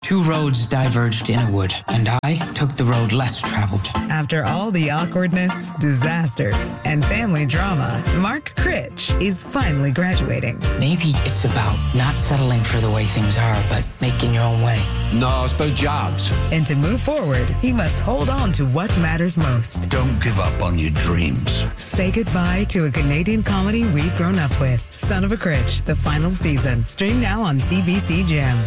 Two roads diverged in a wood, and I took the road less traveled. After all the awkwardness, disasters, and family drama, Mark Critch is finally graduating. Maybe it's about not settling for the way things are, but making your own way. No, it's about jobs. And to move forward, he must hold on to what matters most. Don't give up on your dreams. Say goodbye to a Canadian comedy we've grown up with. Son of a Critch, the final season. Stream now on CBC Gem.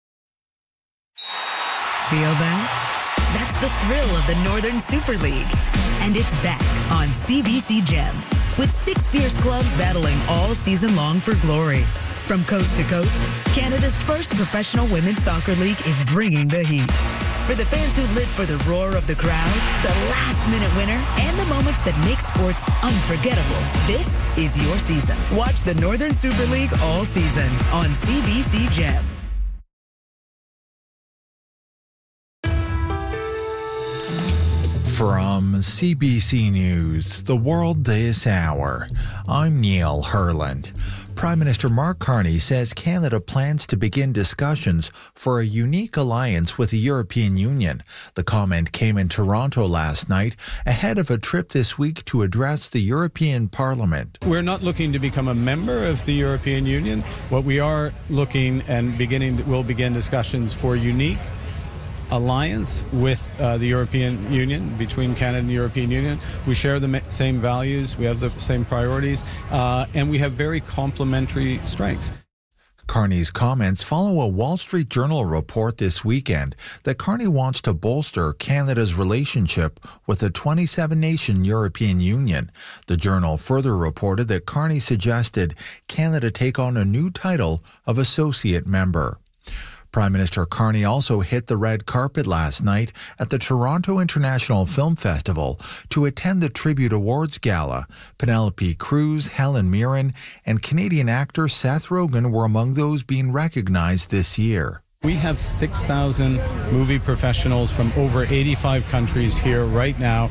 Feel that? That's the thrill of the Northern Super League. And it's back on CBC Gem, with 6 fierce clubs battling all season long for glory. From coast to coast, Canada's first professional women's soccer league is bringing the heat. For the fans who live for the roar of the crowd, the last-minute winner, and the moments that make sports unforgettable, this is your season. Watch the Northern Super League all season on CBC Gem. From CBC News, the World This Hour, I'm Neil Herland. Prime Minister Mark Carney says Canada plans to begin discussions for a unique alliance with the European Union. The comment came in Toronto last night ahead of a trip this week to address the European Parliament. We're not looking to become a member of the European Union. What we are looking and will begin discussions for unique alliance with the European Union, between Canada and the European Union. We share the same values, we have the same priorities, and we have very complementary strengths. Carney's comments follow a Wall Street Journal report this weekend that Carney wants to bolster Canada's relationship with the 27-nation European Union. The Journal further reported that Carney suggested Canada take on a new title of associate member. Prime Minister Carney also hit the red carpet last night at the Toronto International Film Festival to attend the Tribute Awards Gala. Penelope Cruz, Helen Mirren, and Canadian actor Seth Rogen were among those being recognized this year. We have 6,000 movie professionals from over 85 countries here right now,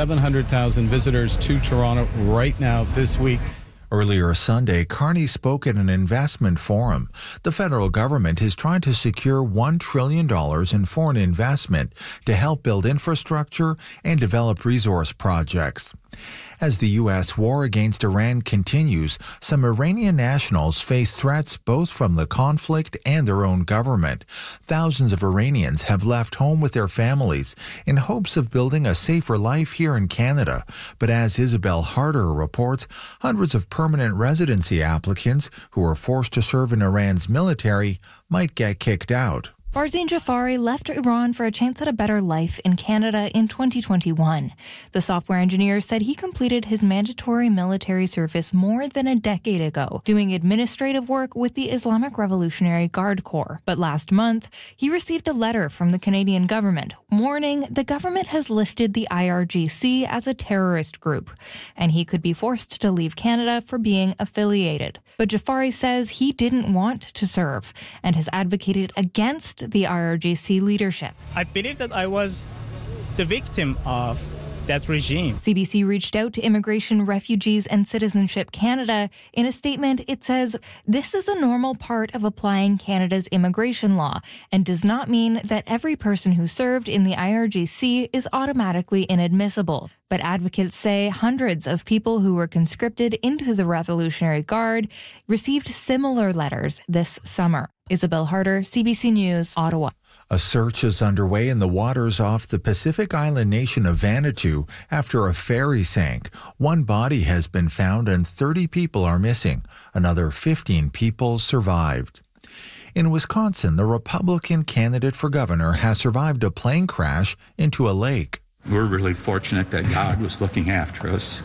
700,000 visitors to Toronto right now this week. Earlier Sunday, Carney spoke at an investment forum. The federal government is trying to secure $1 trillion in foreign investment to help build infrastructure and develop resource projects. As the U.S. war against Iran continues, some Iranian nationals face threats both from the conflict and their own government. Thousands of Iranians have left home with their families in hopes of building a safer life here in Canada. But as Isabel Harder reports, hundreds of permanent residency applicants who are forced to serve in Iran's military might get kicked out. Farzin Jafari left Iran for a chance at a better life in Canada in 2021. The software engineer said he completed his mandatory military service more than a decade ago, doing administrative work with the Islamic Revolutionary Guard Corps. But last month, he received a letter from the Canadian government warning the government has listed the IRGC as a terrorist group, and he could be forced to leave Canada for being affiliated. But Jafari says he didn't want to serve and has advocated against the IRGC leadership. I believe that I was the victim of that regime. CBC reached out to Immigration, Refugees and Citizenship Canada. In a statement, it says, "This is a normal part of applying Canada's immigration law and does not mean that every person who served in the IRGC is automatically inadmissible." But advocates say hundreds of people who were conscripted into the Revolutionary Guard received similar letters this summer. Isabel Harder, CBC News, Ottawa. A search is underway in the waters off the Pacific island nation of Vanuatu after a ferry sank. One body has been found and 30 people are missing. Another 15 people survived. In Wisconsin, the Republican candidate for governor has survived a plane crash into a lake. We're really fortunate that God was looking after us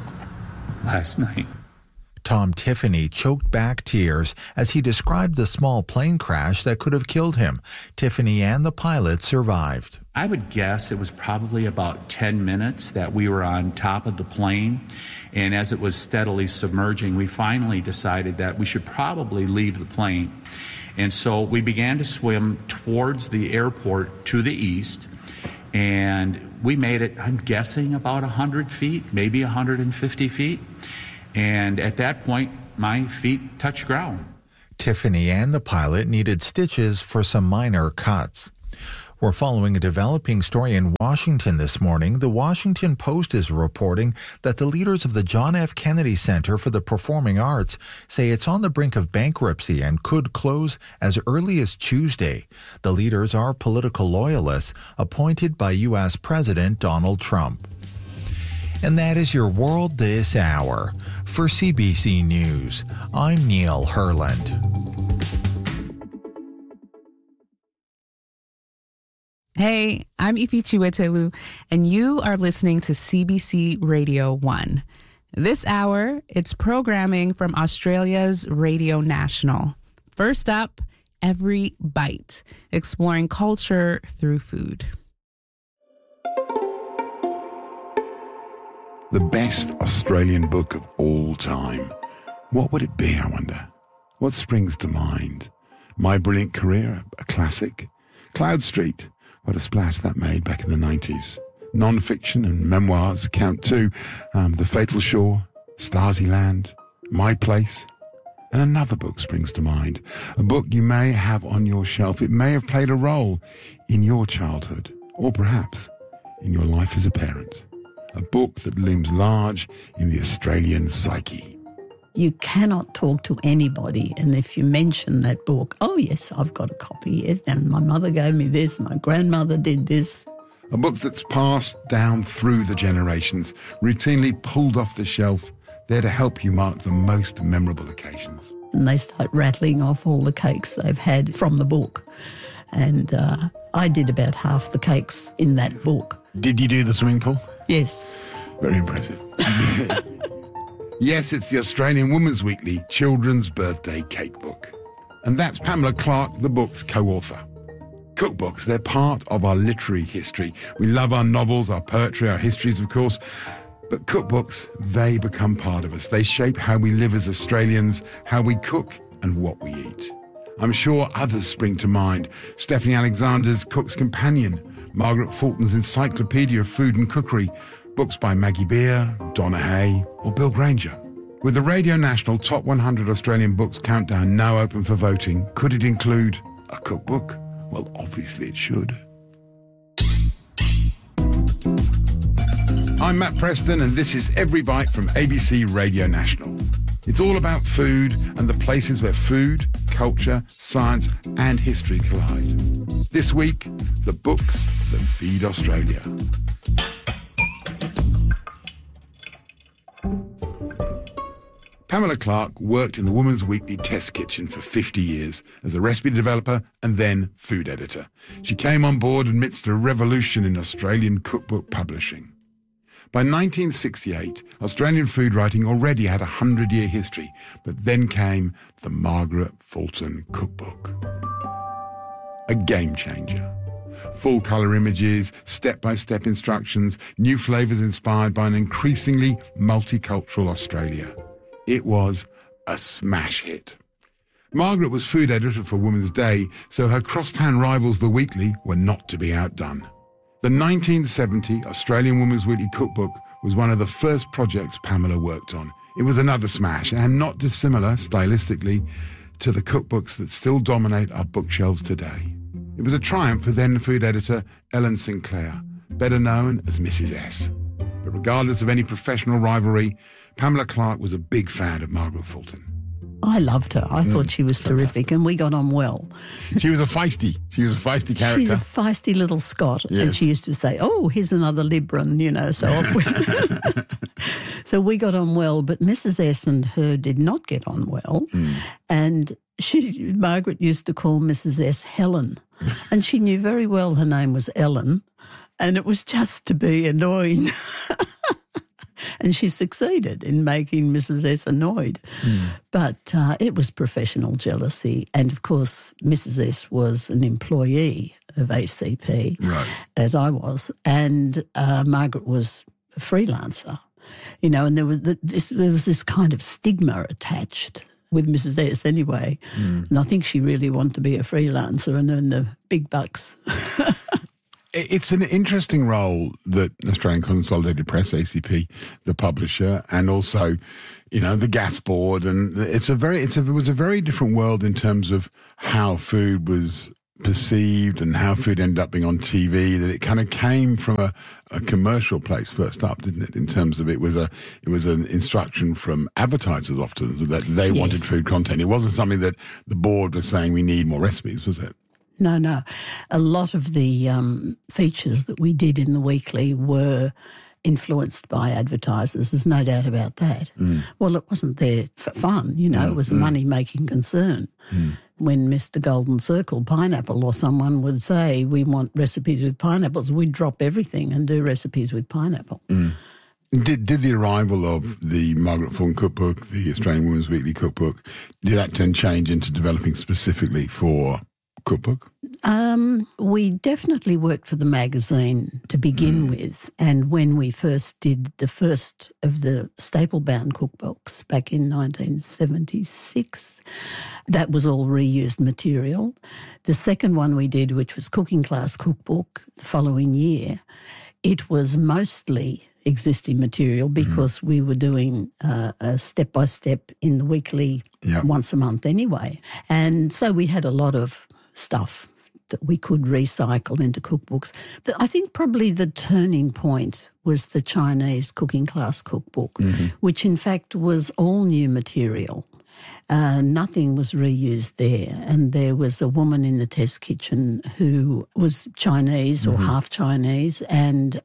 last night. Tom Tiffany choked back tears as he described the small plane crash that could have killed him. Tiffany and the pilot survived. I would guess it was probably about 10 minutes that we were on top of the plane, and as it was steadily submerging, we finally decided that we should probably leave the plane. And so we began to swim towards the airport to the east, and we made it, I'm guessing, about 100 feet, maybe 150 feet. And at that point, my feet touched ground. Tiffany and the pilot needed stitches for some minor cuts. We're following a developing story in Washington this morning. The Washington Post is reporting that the leaders of the John F. Kennedy Center for the Performing Arts say it's on the brink of bankruptcy and could close as early as Tuesday. The leaders are political loyalists appointed by U.S. President Donald Trump. And that is your world this hour. For CBC News, I'm Neil Herland. Hey, I'm Ifi Chiwetelu, and you are listening to CBC Radio 1. This hour, it's programming from Australia's Radio National. First up, Every Bite, exploring culture through food. The best Australian book of all time. What would it be, I wonder? What springs to mind? My Brilliant Career, a classic. Cloud Street, what a splash that made back in the 90s. Non-fiction and memoirs count too. The Fatal Shore, Stasi Land, My Place. And another book springs to mind. A book you may have on your shelf. It may have played a role in your childhood, or perhaps in your life as a parent. A book that looms large in the Australian psyche. You cannot talk to anybody, and if you mention that book, oh yes, I've got a copy, yes, and my mother gave me this, my grandmother did this. A book that's passed down through the generations, routinely pulled off the shelf, there to help you mark the most memorable occasions. And they start rattling off all the cakes they've had from the book. And I did about half the cakes in that book. Did you do the swimming pool? Yes. Very impressive. Yes, it's the Australian Women's Weekly Children's Birthday Cake Book. And that's Pamela Clark, the book's co-author. Cookbooks, they're part of our literary history. We love our novels, our poetry, our histories, of course. But cookbooks, they become part of us. They shape how we live as Australians, how we cook and what we eat. I'm sure others spring to mind. Stephanie Alexander's Cook's Companion, Margaret Fulton's Encyclopedia of Food and Cookery, books by Maggie Beer, Donna Hay, or Bill Granger. With the Radio National Top 100 Australian Books Countdown now open for voting, could it include a cookbook? Well, obviously it should. I'm Matt Preston, and this is Every Bite from ABC Radio National. It's all about food and the places where food, culture, science and history collide. This week, the books that feed Australia. Pamela Clark worked in the Women's Weekly Test Kitchen for 50 years as a recipe developer and then food editor. She came on board amidst a revolution in Australian cookbook publishing. By 1968, Australian food writing already had a 100-year history, but then came the Margaret Fulton Cookbook. A game changer. Full-colour images, step-by-step instructions, new flavours inspired by an increasingly multicultural Australia. It was a smash hit. Margaret was food editor for Women's Day, so her crosstown rivals, The Weekly, were not to be outdone. The 1970 Australian Women's Weekly Cookbook was one of the first projects Pamela worked on. It was another smash, and not dissimilar, stylistically, to the cookbooks that still dominate our bookshelves today. It was a triumph for then food editor Ellen Sinclair, better known as Mrs. S. But regardless of any professional rivalry, Pamela Clark was a big fan of Margaret Fulton. I loved her. I thought she was terrific, and we got on well. She was a feisty character. She's a feisty little Scot, yes. And she used to say, "Oh, here's another Libran," so we got on well. But Mrs. S and her did not get on well, and Margaret used to call Mrs. S Helen, and she knew very well her name was Ellen, and it was just to be annoying. And she succeeded in making Mrs. S annoyed. But it was professional jealousy. And, of course, Mrs. S was an employee of ACP, right, as I was. And Margaret was a freelancer, and there was this kind of stigma attached with Mrs. S anyway. And I think she really wanted to be a freelancer and earn the big bucks. It's an interesting role that Australian Consolidated Press, ACP, the publisher, and also, the gas board, and it was a very different world in terms of how food was perceived and how food ended up being on TV, that it kind of came from a commercial place first up, didn't it? In terms of it was an instruction from advertisers often that they wanted food content. It wasn't something that the board was saying we need more recipes, was it? No. A lot of the features that we did in the weekly were influenced by advertisers. There's no doubt about that. Well, it wasn't there for fun, it was a money-making concern. When Mr. Golden Circle Pineapple or someone would say, we want recipes with pineapples, we'd drop everything and do recipes with pineapple. Did the arrival of the Margaret Fulton Cookbook, the Australian Women's Weekly Cookbook, did that then change into developing specifically for cookbook? We definitely worked for the magazine to begin with, and when we first did the first of the staple-bound cookbooks back in 1976, that was all reused material. The second one we did, which was Cooking Class Cookbook, the following year, it was mostly existing material because we were doing a step-by-step in the weekly once a month anyway. And so we had a lot of stuff that we could recycle into cookbooks. But I think probably the turning point was the Chinese Cooking Class Cookbook, which in fact was all new material. Nothing was reused there. And there was a woman in the test kitchen who was Chinese or half Chinese, and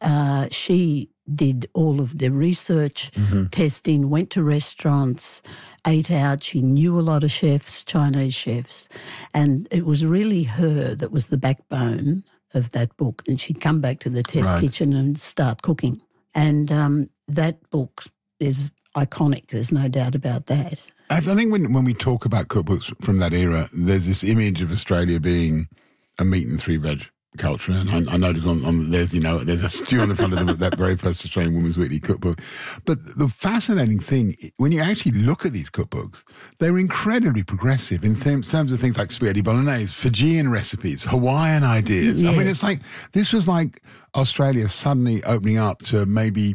she did all of the research, testing, went to restaurants, ate out. She knew a lot of chefs, Chinese chefs, and it was really her that was the backbone of that book. And she'd come back to the test kitchen and start cooking. And that book is iconic, there's no doubt about that. I think when we talk about cookbooks from that era, there's this image of Australia being a meat and 3 veg culture, and I noticed on there's a stew on the front of that very first Australian Women's Weekly Cookbook. But the fascinating thing, when you actually look at these cookbooks, they're incredibly progressive in terms of things like spaghetti bolognese, Fijian recipes, Hawaiian ideas. Yes. I mean, it's like this was like Australia suddenly opening up to maybe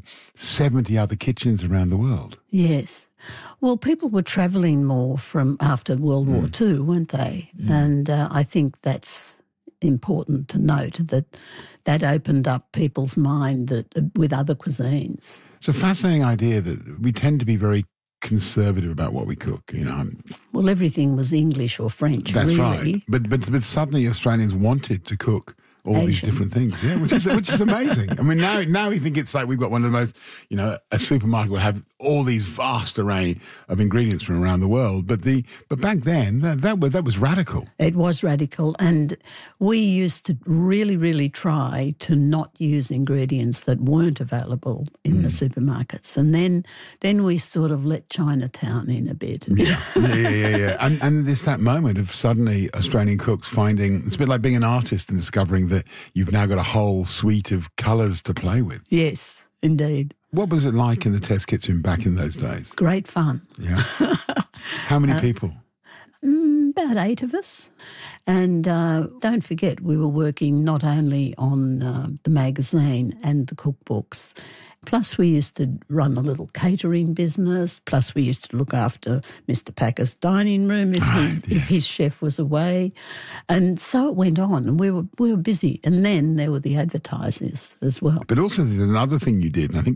70 other kitchens around the world. Yes. Well, people were travelling more from after World War II, weren't they? And I think that's important to note that opened up people's mind with other cuisines. It's a fascinating idea that we tend to be very conservative about what we cook, Well, everything was English or French, That's really. right. But suddenly Australians wanted to cook all Asian. These different things, which is amazing. I mean, now we think it's like we've got one of the most, a supermarket will have all these vast array of ingredients from around the world. But back then that was radical. It was radical, and we used to really, really try to not use ingredients that weren't available in the supermarkets. And then we sort of let Chinatown in a bit. Yeah. And there's that moment of suddenly Australian cooks finding it's a bit like being an artist and discovering that you've now got a whole suite of colours to play with. Yes, indeed. What was it like in the test kitchen back in those days? Great fun. Yeah. How many people? About 8 of us. And don't forget, we were working not only on the magazine and the cookbooks, plus we used to run a little catering business, plus we used to look after Mr. Packer's dining room if his chef was away. And so it went on, and we were busy. And then there were the advertisers as well. But also there's another thing you did, and I think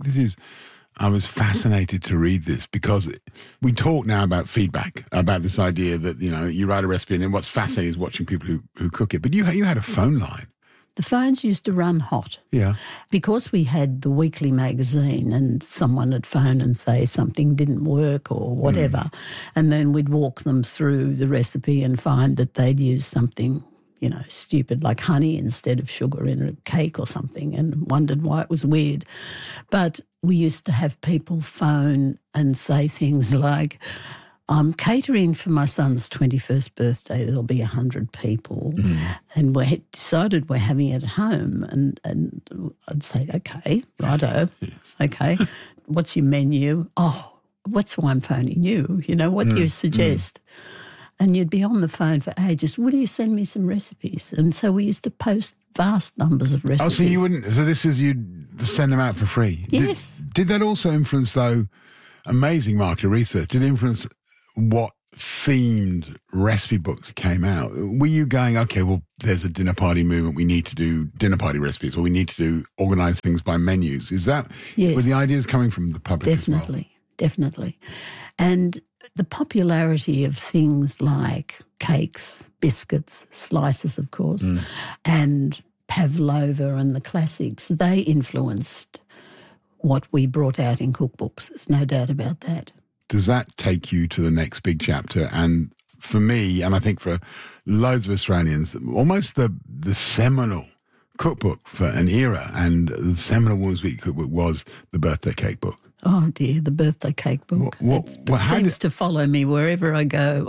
I was fascinated to read this because we talk now about feedback, about this idea that, you write a recipe and then what's fascinating is watching people who cook it. But you had a phone line. The phones used to run hot. Yeah. Because we had the weekly magazine and someone would phone and say something didn't work or whatever, and then we'd walk them through the recipe and find that they'd used something, stupid like honey instead of sugar in a cake or something, and wondered why it was weird. But we used to have people phone and say things like, I'm catering for my son's 21st birthday. There'll be 100 people. And we decided we're having it at home. And I'd say, okay, righto, okay. What's your menu? Oh, that's why I'm phoning you. What do you suggest? And you'd be on the phone for ages. Will you send me some recipes? And so we used to post vast numbers of recipes. Oh, so you wouldn't, so this is you'd send them out for free? Yes. Did that also influence, though, amazing market research, did it influence what themed recipe books came out, were you going, okay, well, there's a dinner party movement, we need to do dinner party recipes, or we need to organise things by menus? Is that, were the ideas coming from the public Definitely, definitely. And the popularity of things like cakes, biscuits, slices, of course, and pavlova and the classics, they influenced what we brought out in cookbooks. There's no doubt about that. Does that take you to the next big chapter? And for me, and I think for loads of Australians, almost the seminal cookbook for an era, and the seminal Women's Week cookbook was the Birthday Cake Book. Oh dear, the Birthday Cake Book. It seems to follow me wherever I go.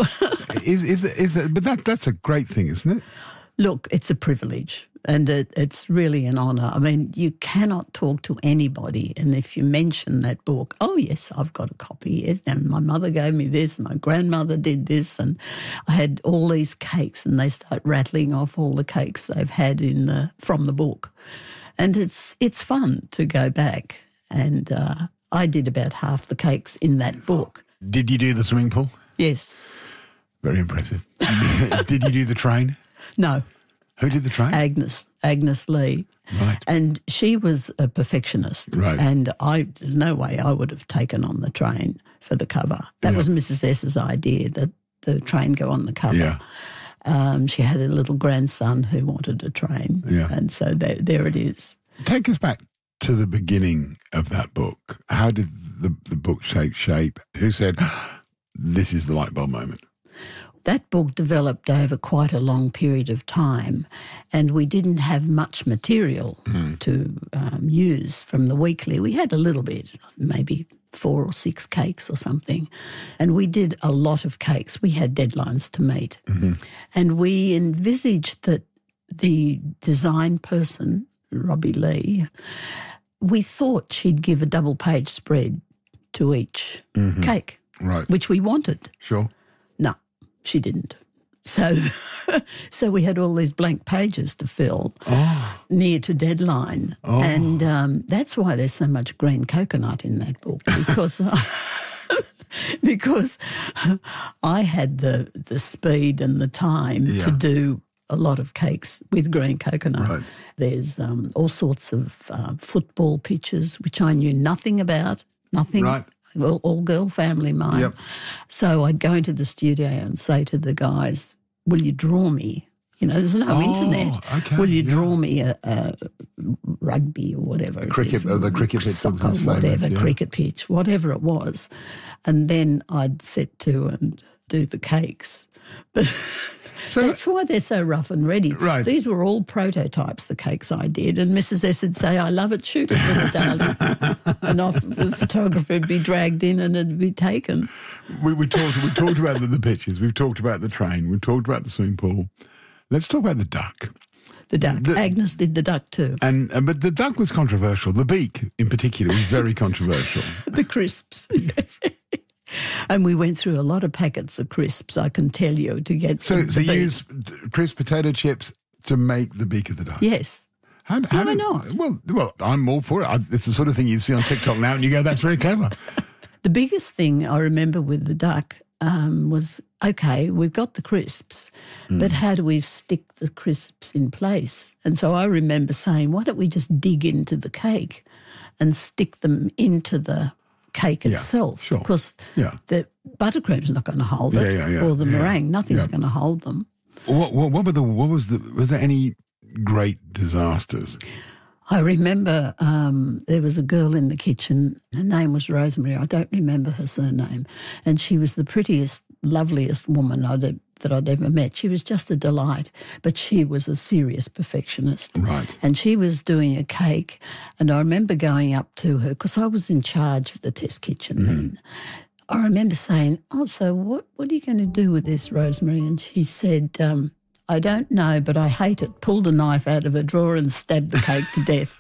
But that's a great thing, isn't it? Look, it's a privilege, and it's really an honour. I mean, you cannot talk to anybody, and if you mention that book, oh yes, I've got a copy. Yes, and my mother gave me this, and my grandmother did this, and I had all these cakes, and they start rattling off all the cakes they've had from the book, and it's fun to go back. And I did about half the cakes in that book. Did you do the swimming pool? Yes. Very impressive. Did you do the train? No. Who did the train? Agnes Lee. Right. And she was a perfectionist. Right. And there's no way I would have taken on the train for the cover. That was Mrs. S's idea, that the train go on the cover. Yeah. She had a little grandson who wanted a train. Yeah. And so there it is. Take us back to the beginning of that book. How did the book take shape? Who said, this is the light bulb moment? That book developed over quite a long period of time, and we didn't have much material to use from the weekly. We had a little bit, maybe 4 or 6 cakes or something, and we did a lot of cakes. We had deadlines to meet. And we envisaged that the design person, Robbie Lee, we thought she'd give a double-page spread to each cake, right? Which we wanted. Sure. No, she didn't. So we had all these blank pages to fill near to deadline. And that's why there's so much green coconut in that book, because I had the speed and the time to do a lot of cakes with green coconut. Right. There's all sorts of football pitches, which I knew nothing about, nothing. Right. Well, all-girl family mine. Yep. So I'd go into the studio and say to the guys, will you draw me? You know, there's no internet. Okay, will you draw me a rugby or whatever cricket, it is? The cricket pitch. Soccer, whatever, cricket pitch, whatever it was. And then I'd set to and do the cakes. But so that's why they're so rough and ready. Right. These were all prototypes, the cakes I did. And Mrs. S would say, I love it, shoot it, little darling. And off the photographer would be dragged in and it'd be taken. We talked about the pitches. We've talked about the train. We've talked about the swimming pool. Let's talk about the duck. The duck. Agnes did the duck too. But the duck was controversial. The beak, in particular, was very controversial. The crisps. And we went through a lot of packets of crisps, I can tell you, to get So you use crisp potato chips to make the beak of the duck? Yes. Why not? Well, I'm all for it. It's the sort of thing you see on TikTok now and you go, that's very clever. The biggest thing I remember with the duck was, okay, we've got the crisps, but how do we stick the crisps in place? And so I remember saying, why don't we just dig into the cake and stick them into the cake itself? Sure. Because the buttercream's not going to hold it, or the meringue, nothing's going to hold them. Was there any great disasters? I remember there was a girl in the kitchen. Her name was Rosemary. I don't remember her surname. And she was the prettiest, loveliest woman that I'd ever met. She was just a delight, but she was a serious perfectionist. Right. And she was doing a cake, and I remember going up to her, because I was in charge of the test kitchen then. I remember saying, so what are you going to do with this, Rosemary? And she said, I don't know, but I hate it. Pulled a knife out of a drawer and stabbed the cake to death.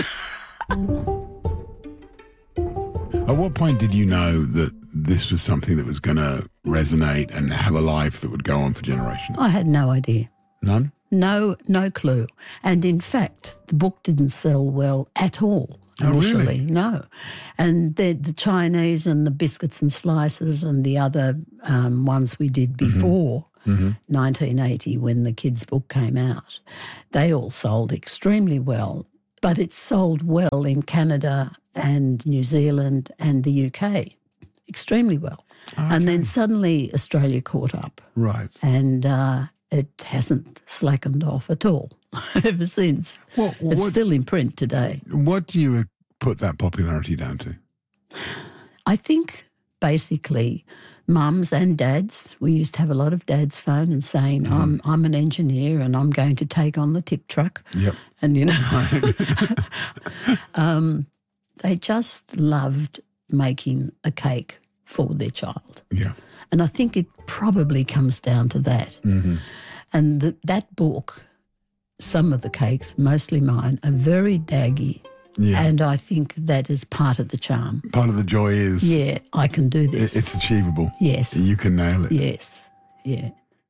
At what point did you know that this was something that was going to resonate and have a life that would go on for generations? I had no idea. None? No clue. And in fact, the book didn't sell well at all. initially. Oh, really? No. And the Chinese and the biscuits and slices and the other ones we did before 1980 when the kids' book came out, they all sold extremely well. But it sold well in Canada and New Zealand and the UK, extremely well. Okay. And then suddenly Australia caught up. Right. And it hasn't slackened off at all ever since. It's still in print today. What do you put that popularity down to? I think basically mums and dads, we used to have a lot of dads phone and saying, I'm an engineer and I'm going to take on the tip truck. Yep. And, you know, they just loved making a cake for their child. Yeah. And I think it probably comes down to that. Mm-hmm. And that book, some of the cakes, mostly mine, are very daggy. Yeah. And I think that is part of the charm. Part of the joy is... Yeah, I can do this. It's achievable. Yes. You can nail it. Yes, yeah.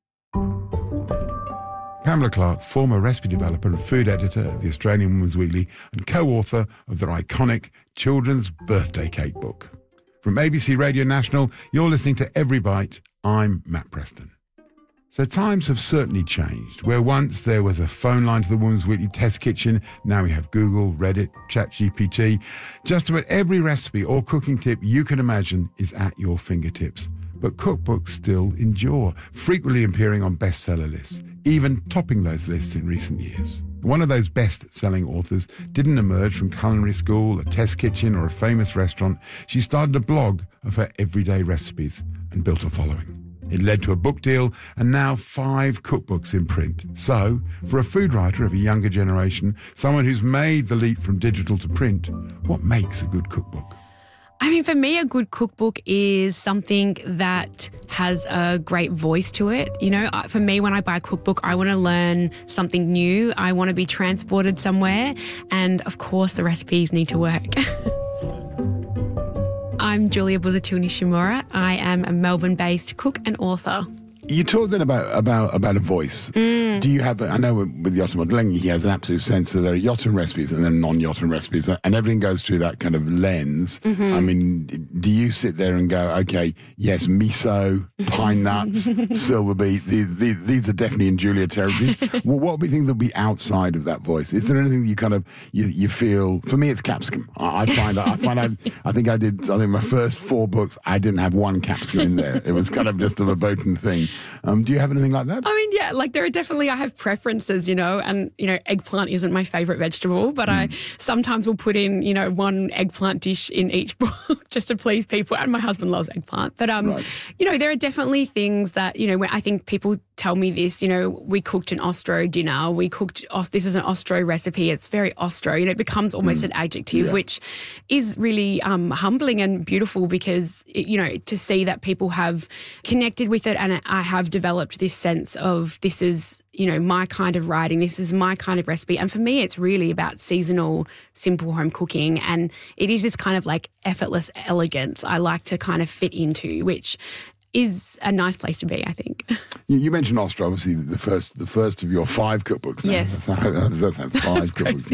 Pamela Clark, former recipe developer and food editor at the Australian Women's Weekly and co-author of their iconic children's birthday cake book. From ABC Radio National, you're listening to Every Bite. I'm Matt Preston. So times have certainly changed. Where once there was a phone line to the Women's Weekly test kitchen, now we have Google, Reddit, ChatGPT. Just about every recipe or cooking tip you can imagine is at your fingertips. But cookbooks still endure, frequently appearing on bestseller lists, even topping those lists in recent years. One of those best-selling authors didn't emerge from culinary school, a test kitchen, or a famous restaurant. She started a blog of her everyday recipes and built a following. It led to a book deal and now 5 cookbooks in print. So, for a food writer of a younger generation, someone who's made the leap from digital to print, what makes a good cookbook? I mean, for me, a good cookbook is something that has a great voice to it. You know, for me, when I buy a cookbook, I want to learn something new. I want to be transported somewhere. And of course, the recipes need to work. I'm Julia Buzatuni-Shimura. I am a Melbourne-based cook and author. You talked then about a voice. Do you have? I know with Yotam Ottolenghi, he has an absolute sense that there are Yotam recipes and then non-Yotam recipes, and everything goes through that kind of lens. Mm-hmm. I mean, do you sit there and go, okay, yes, miso, pine nuts, silver beet, these are definitely in Julia territory. Well, what do we think that'll be outside of that voice? Is there anything that you kind of you feel? For me, it's capsicum. I think my first 4 books, I didn't have one capsicum in there. It was kind of just a verboten thing. Do you have anything like that? I mean, yeah, like there are definitely, I have preferences, you know, and, you know, eggplant isn't my favourite vegetable, but I sometimes will put in, you know, one eggplant dish in each book just to please people. And my husband loves eggplant. But, you know, there are definitely things that, you know, when I think people tell me this, you know, we cooked an Ostro dinner, this is an Ostro recipe, it's very Ostro, you know, it becomes almost an adjective, which is really humbling and beautiful because, you know, to see that people have connected with it and I have developed this sense of this is, you know, my kind of writing, this is my kind of recipe. And for me, it's really about seasonal, simple home cooking. And it is this kind of like effortless elegance I like to kind of fit into, which is a nice place to be, I think. You mentioned Ostro, obviously the first of your 5 cookbooks now. Yes. How does that sound? 5 cookbooks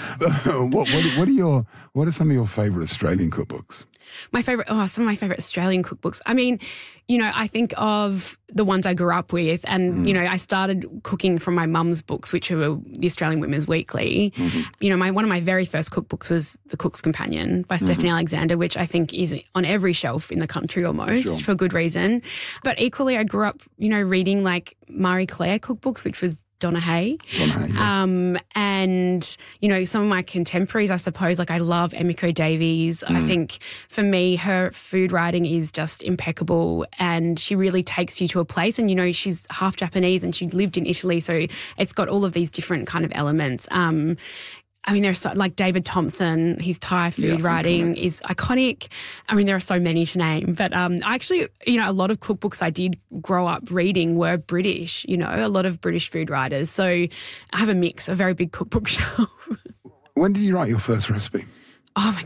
now. What are some of your favourite Australian cookbooks? Some of my favourite Australian cookbooks. I mean, you know, I think of the ones I grew up with and, you know, I started cooking from my mum's books, which were the Australian Women's Weekly. Mm-hmm. You know, one of my very first cookbooks was The Cook's Companion by Stephanie Alexander, which I think is on every shelf in the country almost for good reason. But equally, I grew up, you know, reading like Marie Claire cookbooks, which was Donna Hay. Yes. And, you know, some of my contemporaries, I suppose, like I love Emiko Davies. I think for me, her food writing is just impeccable and she really takes you to a place and, you know, she's half Japanese and she lived in Italy. So it's got all of these different kind of elements. I mean, there's like David Thompson, his Thai food writing is iconic. I mean, there are so many to name. But actually, you know, a lot of cookbooks I did grow up reading were British, you know, a lot of British food writers. So I have a very big cookbook shelf. When did you write your first recipe? Oh, my God.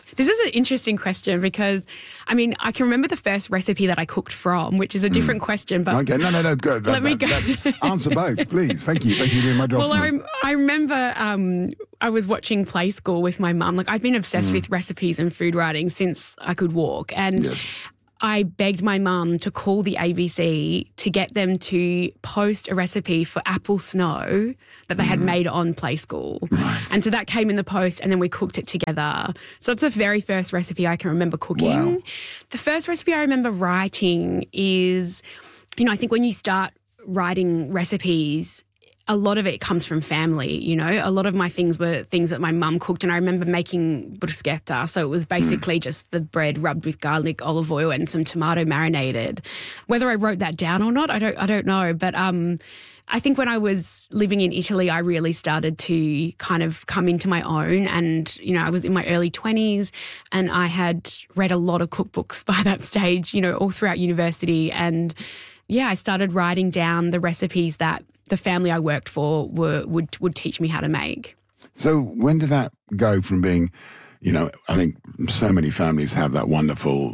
This is an interesting question because, I mean, I can remember the first recipe that I cooked from, which is a different question. But okay, no, good. Let me go. Answer both, please. Thank you for doing my job. Well, I remember I was watching Play School with my mum. Like, I've been obsessed with recipes and food writing since I could walk, and I begged my mum to call the ABC to get them to post a recipe for apple snow that they had made on Play School. Right. And so that came in the post and then we cooked it together. So that's the very first recipe I can remember cooking. Wow. The first recipe I remember writing is, I think when you start writing recipes, a lot of it comes from family, A lot of my things were things that my mum cooked, and I remember making bruschetta. So it was basically just the bread rubbed with garlic, olive oil, and some tomato marinated. Whether I wrote that down or not, I don't know. But I think when I was living in Italy, I really started to kind of come into my own, and I was in my early 20s, and I had read a lot of cookbooks by that stage, all throughout university, and I started writing down the recipes that the family I worked for would teach me how to make. So when did that go from being, I think so many families have that wonderful,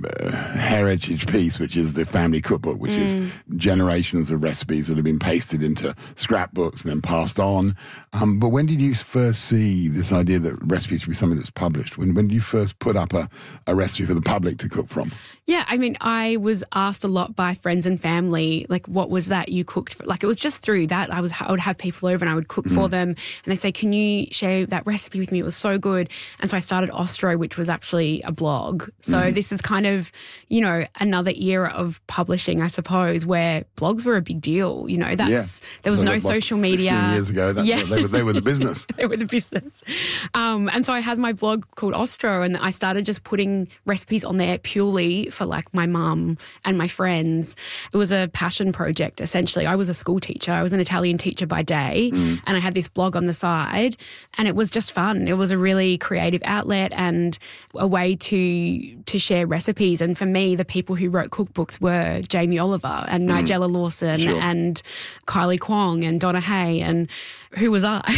heritage piece, which is the family cookbook, which is generations of recipes that have been pasted into scrapbooks and then passed on. But when did you first see this idea that recipes should be something that's published? When did you first put up a recipe for the public to cook from? Yeah, I mean, I was asked a lot by friends and family, like, what was that you cooked for? Like, it was just through that. I would have people over and I would cook for them, and they'd say, can you share that recipe with me? It was so good. And so I started Ostro, which was actually a blog. So this is kind of, another era of publishing, I suppose, where blogs were a big deal. There was no social media. 15 years ago, they were the business. They were the business. And so I had my blog called Ostro, and I started just putting recipes on there purely for like my mum and my friends. It was a passion project, essentially. I was a school teacher. I was an Italian teacher by day, and I had this blog on the side, and it was just fun. It was a really creative outlet and a way to share recipes. And for me, the people who wrote cookbooks were Jamie Oliver and Nigella Lawson and Kylie Kwong and Donna Hay, and who was I?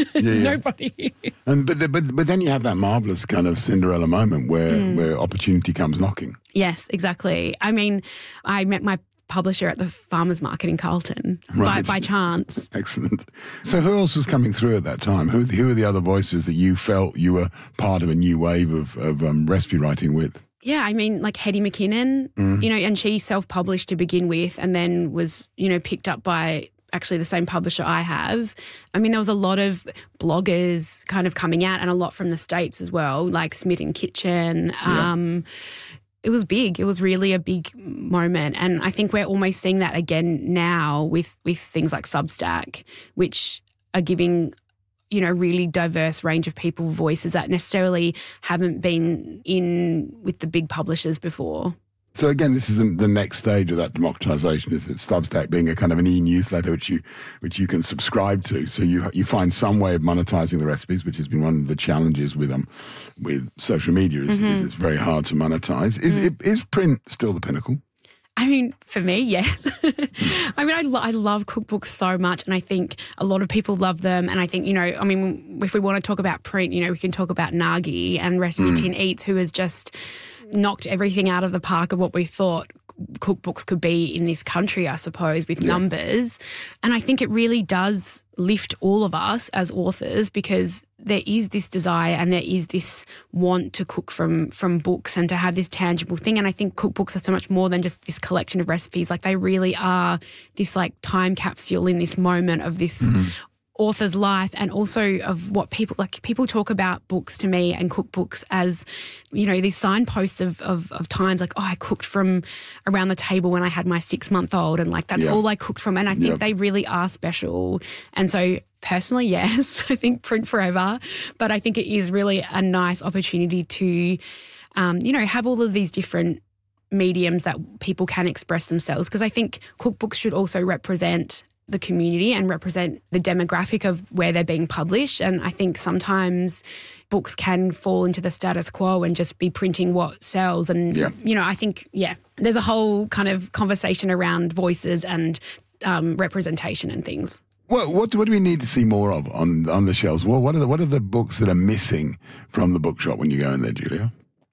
Nobody. And but then you have that marvellous kind of Cinderella moment where opportunity comes knocking. Yes, exactly. I mean, I met my publisher at the farmers market in Carlton by chance. Excellent. So who else was coming through at that time? Who are the other voices that you felt you were part of a new wave of recipe writing with? Yeah, I mean, like Hetty McKinnon, and she self-published to begin with and then was, picked up by actually the same publisher I have. I mean, there was a lot of bloggers kind of coming out and a lot from the States as well, like Smitten Kitchen. It was big. It was really a big moment. And I think we're almost seeing that again now with things like Substack, which are giving, really diverse range of people voices that necessarily haven't been in with the big publishers before. So again, this is the next stage of that democratization, is it? Substack being a kind of an e-newsletter which you can subscribe to. So you find some way of monetizing the recipes, which has been one of the challenges with social media is it's very hard to monetize. Is print still the pinnacle? I mean, for me, yes. I mean, I love cookbooks so much, and I think a lot of people love them. And I think, if we want to talk about print, we can talk about Nagi and Recipe Tin Eats, who has just knocked everything out of the park of what we thought cookbooks could be in this country, I suppose, with numbers. And I think it really does lift all of us as authors, because there is this desire and there is this want to cook from books and to have this tangible thing. And I think cookbooks are so much more than just this collection of recipes. Like, they really are this like time capsule in this moment of this author's life, and also of what people talk about books to me and cookbooks as, these signposts of times like, I cooked from around the table when I had my 6-month-old, and like that's all I cooked from. And I think they really are special. And so personally, yes, I think print forever, but I think it is really a nice opportunity to, have all of these different mediums that people can express themselves, because I think cookbooks should also represent the community and represent the demographic of where they're being published. And I think sometimes books can fall into the status quo and just be printing what sells. And, I think, there's a whole kind of conversation around voices and representation and things. Well, what do we need to see more of on the shelves? Well, what are the books that are missing from the bookshop when you go in there, Julia?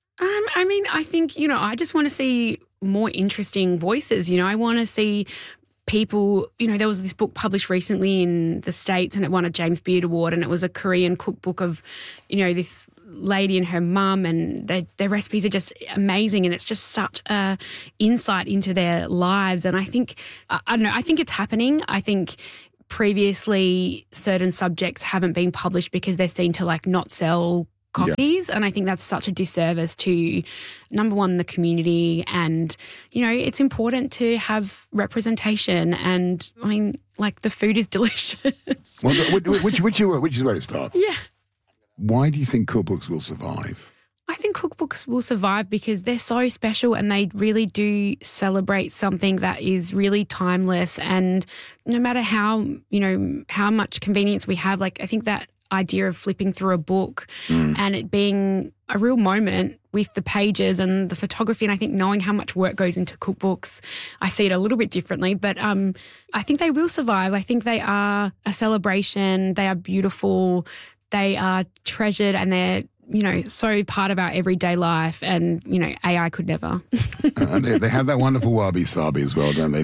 I mean, I think, I just want to see more interesting voices. I want to see people, there was this book published recently in the States and it won a James Beard Award, and it was a Korean cookbook of, this lady and her mum, and their recipes are just amazing, and it's just such a insight into their lives. And I think, I don't know, I think it's happening. I think previously certain subjects haven't been published because they're seen to not sell copies. And I think that's such a disservice to, number one, the community. And, it's important to have representation. And I mean, the food is delicious. Well, which is where it starts. Yeah. Why do you think cookbooks will survive? I think cookbooks will survive because they're so special and they really do celebrate something that is really timeless. And no matter how much convenience we have, I think that idea of flipping through a book and it being a real moment with the pages and the photography, and I think knowing how much work goes into cookbooks, I see it a little bit differently. But I think they will survive. I think they are a celebration. They are beautiful. They are treasured, and they're so part of our everyday life, and, AI could never. They have that wonderful wabi-sabi as well, don't they?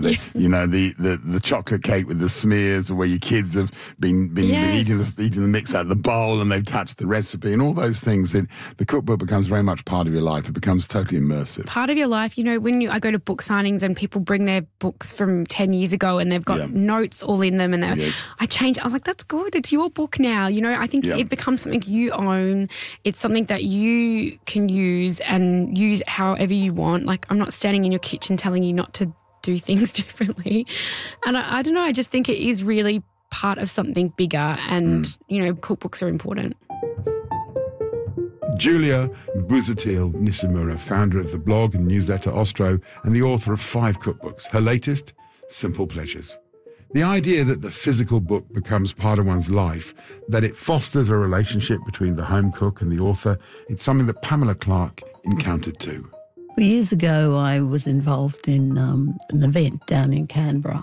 The chocolate cake with the smears, where your kids have been eating the mix out of the bowl and they've touched the recipe and all those things. The cookbook becomes very much part of your life. It becomes totally immersive. Part of your life. When I go to book signings and people bring their books from 10 years ago and they've got notes all in them, and I changed. I was like, that's good. It's your book now. I think it becomes something you own. It's something that you can use and use however you want. I'm not standing in your kitchen telling you not to do things differently. And I don't know, I just think it is really part of something bigger, and, cookbooks are important. Julia Busuttil Nishimura, founder of the blog and newsletter Ostro and the author of 5 cookbooks. Her latest, Simple Pleasures. The idea that the physical book becomes part of one's life, that it fosters a relationship between the home cook and the author, it's something that Pamela Clark encountered too. Well, years ago, I was involved in an event down in Canberra,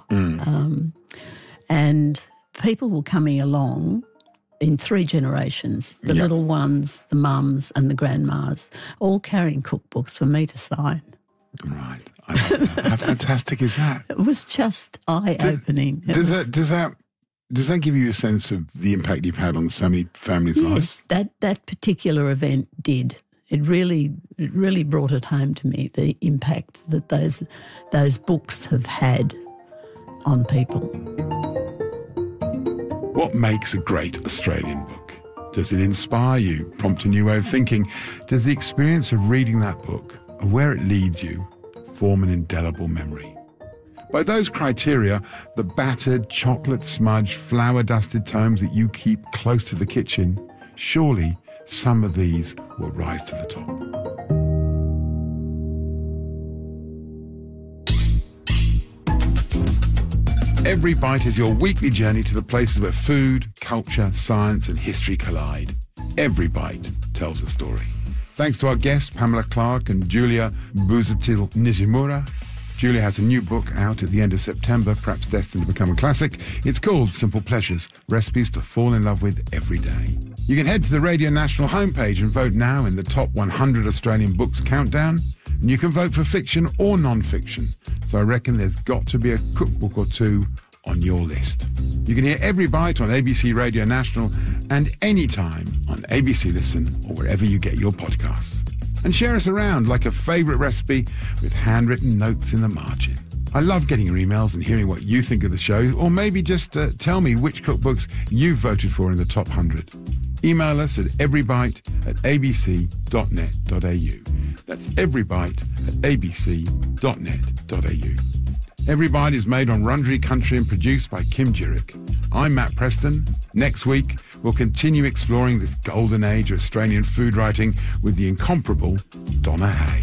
and people were coming along in 3 generations, the little ones, the mums and the grandmas, all carrying cookbooks for me to sign. Right. How fantastic is that? It was just eye-opening. Does that give you a sense of the impact you've had on so many families' lives? Yes, that particular event did. It really brought it home to me, the impact that those books have had on people. What makes a great Australian book? Does it inspire you, prompt a new way of thinking? Does the experience of reading that book, or where it leads you, form an indelible memory? By those criteria, the battered, chocolate-smudged, flour-dusted tomes that you keep close to the kitchen, surely some of these will rise to the top. Every Bite is your weekly journey to the places where food, culture, science and history collide. Every Bite tells a story. Thanks to our guests, Pamela Clark and Julia Busuttil Nishimura. Julia has a new book out at the end of September, perhaps destined to become a classic. It's called Simple Pleasures, Recipes to Fall in Love With Every Day. You can head to the Radio National homepage and vote now in the Top 100 Australian Books Countdown. And you can vote for fiction or non-fiction. So I reckon there's got to be a cookbook or two on your list. You can hear Every Bite on ABC Radio National and anytime on ABC Listen or wherever you get your podcasts. And share us around like a favourite recipe with handwritten notes in the margin. I love getting your emails and hearing what you think of the show, or maybe just tell me which cookbooks you voted for in the top 100. Email us at everybite@abc.net.au. That's everybite@abc.net.au. Every Bite is made on Wurundjeri country and produced by Kim Jurek. I'm Matt Preston. Next week, we'll continue exploring this golden age of Australian food writing with the incomparable Donna Hay.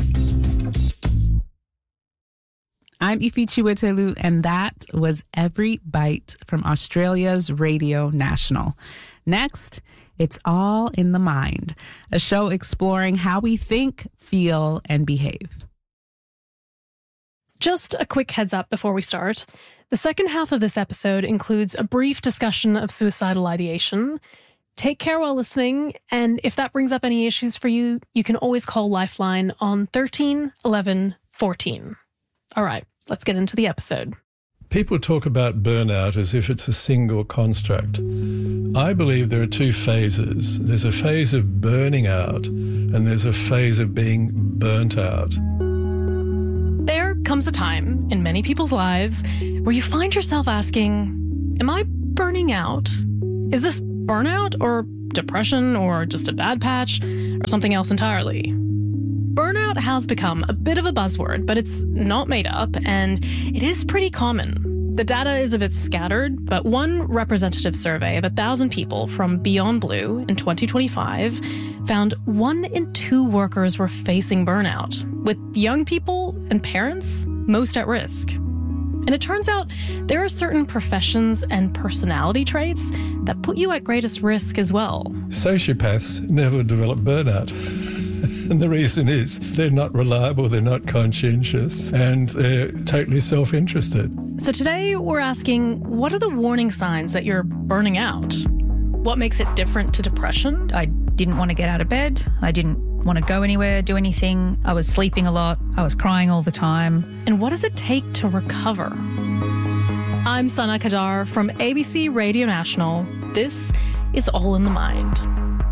I'm Ifi Chiwetelu, and that was Every Bite from Australia's Radio National. Next, It's All in the Mind, a show exploring how we think, feel, and behave. Just a quick heads up before we start. The second half of this episode includes a brief discussion of suicidal ideation. Take care while listening, and if that brings up any issues for you, you can always call Lifeline on 13 11 14. All right, let's get into the episode. People talk about burnout as if it's a single construct. I believe there are two phases. There's a phase of burning out, and there's a phase of being burnt out. There comes a time in many people's lives where you find yourself asking, am I burning out? Is this burnout or depression or just a bad patch or something else entirely? Burnout has become a bit of a buzzword, but it's not made up, and it is pretty common. The data is a bit scattered, but one representative survey of 1,000 people from Beyond Blue in 2025 found 1 in 2 workers were facing burnout, with young people and parents most at risk. And it turns out there are certain professions and personality traits that put you at greatest risk as well. Sociopaths never develop burnout. And the reason is they're not reliable, they're not conscientious, and they're totally self-interested. So today we're asking, what are the warning signs that you're burning out? What makes it different to depression? I didn't want to get out of bed. I didn't want to go anywhere, do anything. I was sleeping a lot. I was crying all the time. And what does it take to recover? I'm Sana Kadar from ABC Radio National. This is All in the Mind.